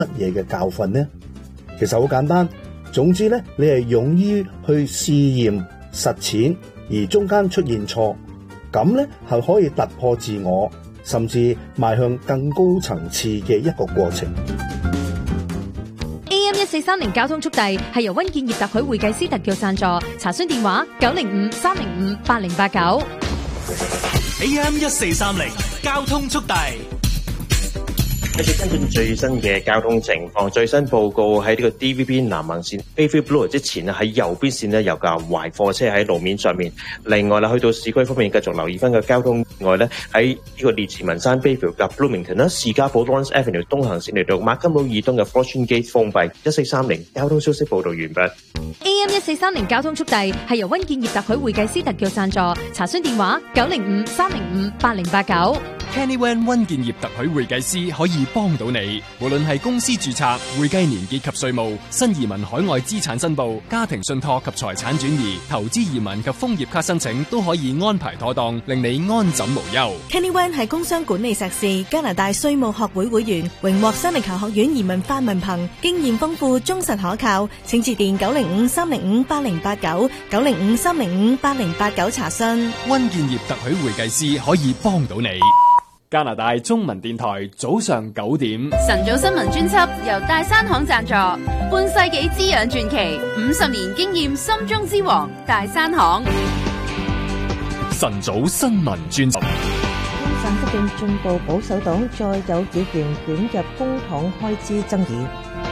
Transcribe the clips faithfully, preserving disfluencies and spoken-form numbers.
乜嘢嘅教訓呢？其實好簡單，總之咧，你係勇於去試驗實踐，而中間出現錯，咁咧係可以突破自我，甚至邁向更高層次嘅一個過程。 A M 一四三零交通速遞係由溫建業特許會計師特約贊助，查詢電話九零五三零五八零八九。 A M 一四三零交通速遞。 繼續跟進最新嘅交通情況，最新報告喺呢個 D V B 南行線 Bayview Blue 之前咧，喺右邊線咧有架壞貨車喺路面上面。另外啦，去到市區方面繼續留意翻個交通外咧，喺呢個列治文山 Bayview 及 Bloomington 啦，士嘉堡 Lawrence Avenue 東行線嚟到麥金堡以東嘅 Fortune Gate 封閉。一四三零交通消息報導完畢。 A M 一四三零交通速遞係由溫建業特許會計師特約贊助，查詢電話九零五三零五八零八九。 Kenny Wan 溫建業特許會計師可以幫到你，無論係公司註冊、會計年結及稅務、新移民海外資產申報、家庭信託及財產轉移、投資移民及楓葉卡申請，都可以安排妥當，令你安枕無憂。 Kenny Wan 係工商管理碩士，加拿大稅務學會會員，榮獲新力球學院移民法文憑，經驗豐富，忠實可靠。請致電九零五三零五八零八九九零五三零五八零八九查詢。 溫建業特許會計師可以幫到你。加拿大中文電台早上九點， 晨早新聞專輯由大山行贊助，半世紀滋養傳奇，五十年經驗心中之王大山行。 晨早新聞專輯。 安省執政進步保守黨再有議員捲入公帑開支爭議。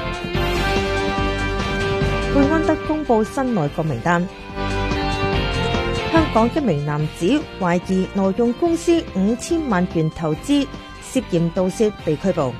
貝安德公布新內閣名單。香港一名男子懷疑挪用公司五千萬元投資，涉嫌盜竊被拘捕。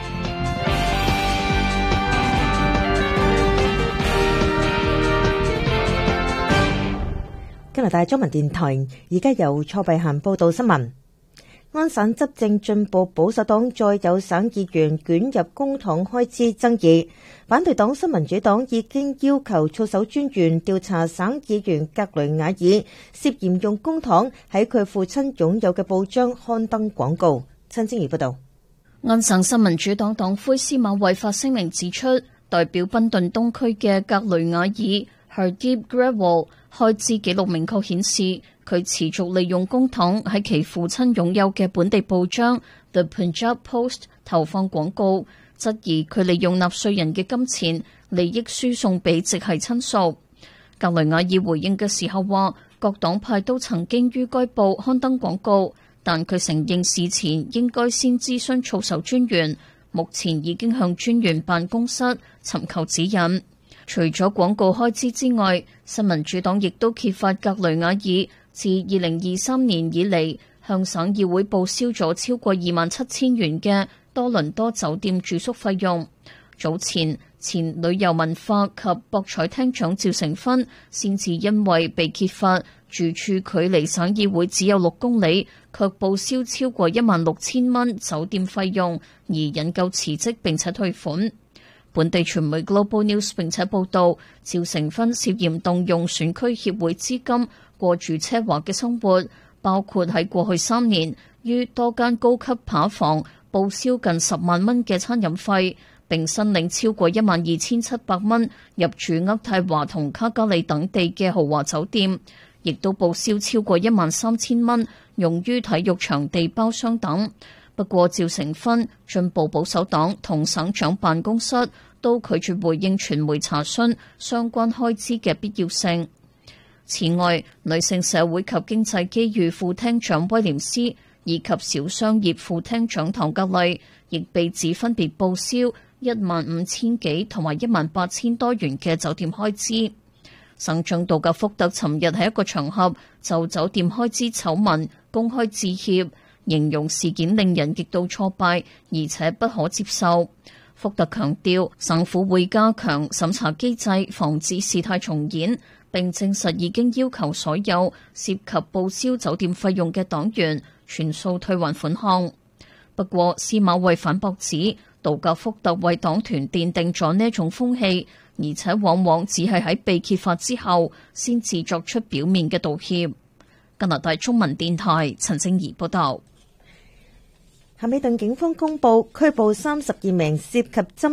加拿大中文電台而家由蔡慧嫻報道新聞。安省執政進步保守黨再有省議員捲入公帑開支爭議，反對黨新民主黨已經要求操守專員調查省議員格雷瓦爾涉嫌用公帑喺佢父親擁有嘅報章刊登廣告。陳晶儀報道。 安省新民主黨黨魁司馬衛發聲明指出，代表賓頓東區嘅格雷瓦爾 Hardeep Grewal 開支記錄明確顯示，佢持續利用公帑喺其父親擁有嘅本地報章 The Punjab Post 投放廣告，質疑佢利用納稅人嘅金錢利益輸送俾直系親屬。格雷瓦爾回應嘅時候話，各黨派都曾經於該報刊登廣告，但佢承認事前應該先諮詢操守專員，目前已經向專員辦公室尋求指引。除咗廣告開支之外，新民主黨亦都揭發格雷瓦爾自二零二三年以嚟向省議會報銷咗超過二萬七千元嘅多倫多酒店住宿費用。早前前旅遊文化及博彩廳長趙成勳先至因為被揭發住處距離省議會只有六公里，卻報銷超過一萬六千蚊酒店費用而引咎辭職並且退款。本地傳媒 Global News 並且報道，趙成勳涉嫌動用選區協會資金過住奢華嘅生活，包括喺過去三年於多間高級扒房報銷近十萬蚊嘅餐飲費，並申領超過一萬二千七百蚊入住渥太華同卡加利等地嘅豪華酒店，亦都報銷超過一萬三千蚊用於體育場地包廂等。不過趙成勳、進步保守黨同省長辦公室都拒絕回應傳媒查詢相關開支嘅必要性。此外，女性社會及經濟機遇副廳長威廉斯以及小商業副廳長唐格麗亦被指分別報銷一萬五千幾同埋一萬八千多元嘅酒店開支。省長杜格福特尋日喺一個場合就酒店開支醜聞公開致歉，形容事件令人極度挫敗，而且不可接受。福特強調，省府會加強審查機制，防止事態重演，並證實已經要求所有涉及報銷酒店費用嘅黨員全數退還款項。不過，司馬衛反駁指，杜格福特為黨團奠定咗呢種風氣，而且往往只係喺被揭發之後先至作出表面嘅道歉。加拿大中文電台陳靜儀報道。 咸美頓警方公布拘捕三十二名涉及針